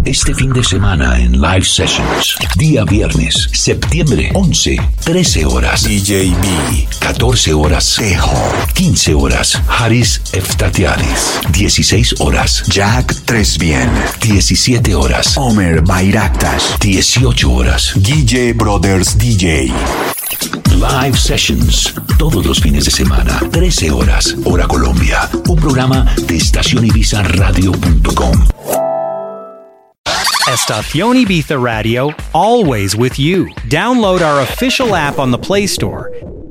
Este fin de semana en Live Sessions. Día viernes, septiembre 11, 13 horas. DJ B. 14 horas. Tejo. 15 horas. Haris Eftatiaris. 16 horas. Jack Tresbien. 17 horas. Omer Bayraktas. 18 horas. Guille Brothers DJ. Live Sessions, todos los fines de semana, 13 horas, hora Colombia. Un programa de estacionibizaradio.com. Estación Ibiza Radio, always with you. Download our official app on the Play Store